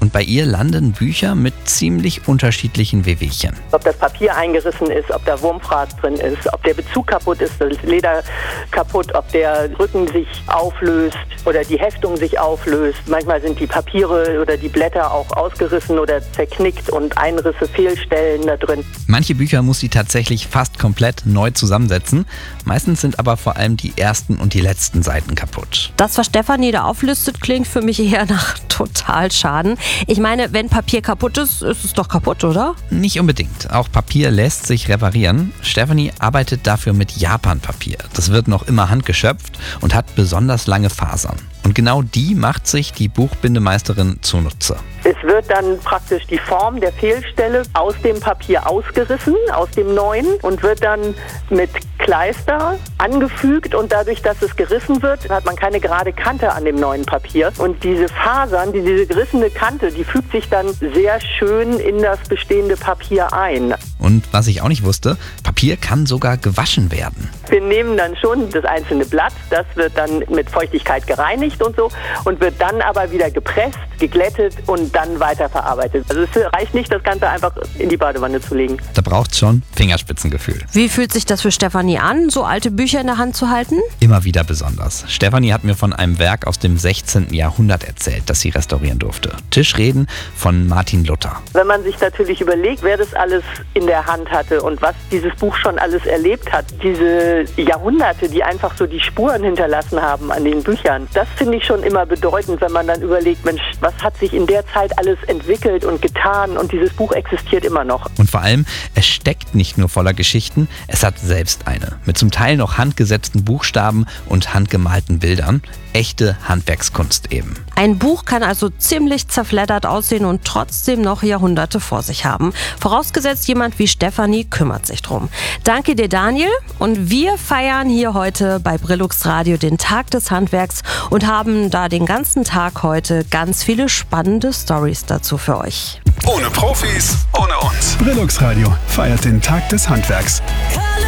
Und bei ihr landen Bücher mit ziemlich unterschiedlichen Wehwehchen. Ob das Papier eingerissen ist, ob da Wurmfraß drin ist, ob der Bezug kaputt ist, das Leder kaputt, ob der Rücken sich auflöst oder die Heftung sich auflöst. Manchmal sind die Papiere oder die Blätter auch ausgerissen oder zerknickt und Einrisse, Fehlstellen da drin. Manche Bücher muss sie tatsächlich fast komplett neu zusammensetzen. Meistens sind aber vor allem die ersten und die letzten Seiten kaputt. Das, was Stefanie da auflistet, klingt für mich eher nach Totalschaden. Ich meine, wenn Papier kaputt ist, ist es doch kaputt, oder? Nicht unbedingt. Auch Papier lässt sich reparieren. Stefanie arbeitet dafür mit Japanpapier. Das wird noch immer handgeschöpft und hat besonders lange Fasern. Und genau die macht sich die Buchbindemeisterin zunutze. Es wird dann praktisch die Form der Fehlstelle aus dem Papier ausgerissen, aus dem neuen, und wird dann mit Kleister angefügt, und dadurch, dass es gerissen wird, hat man keine gerade Kante an dem neuen Papier. Und diese Fasern, diese gerissene Kante, die fügt sich dann sehr schön in das bestehende Papier ein. Und was ich auch nicht wusste, Papier kann sogar gewaschen werden. Wir nehmen dann schon das einzelne Blatt, das wird dann mit Feuchtigkeit gereinigt und so und wird dann aber wieder gepresst, geglättet und dann weiterverarbeitet. Also es reicht nicht, das Ganze einfach in die Badewanne zu legen. Da braucht's schon Fingerspitzengefühl. Wie fühlt sich das für Stefanie an, so alte Bücher in der Hand zu halten? Immer wieder besonders. Stefanie hat mir von einem Werk aus dem 16. Jahrhundert erzählt, das sie restaurieren durfte. Tischreden von Martin Luther. Wenn man sich natürlich überlegt, wer das alles in der Hand hatte und was dieses Buch schon alles erlebt hat, diese Jahrhunderte, die einfach so die Spuren hinterlassen haben an den Büchern, das finde ich schon immer bedeutend, wenn man dann überlegt, Mensch, was hat sich in der Zeit alles entwickelt und getan, und dieses Buch existiert immer noch. Und vor allem, es steckt nicht nur voller Geschichten, es hat selbst eine. Mit zum Teil noch handgesetzten Buchstaben und handgemalten Bildern. Echte Handwerkskunst eben. Ein Buch kann also ziemlich zerfleddert aussehen und trotzdem noch Jahrhunderte vor sich haben. Vorausgesetzt, jemand wie Stefanie kümmert sich drum. Danke dir, Daniel. Und wir feiern hier heute bei Brillux Radio den Tag des Handwerks und haben da den ganzen Tag heute ganz viele spannende Storys dazu für euch. Ohne Profis, ohne uns. Brillux Radio feiert den Tag des Handwerks.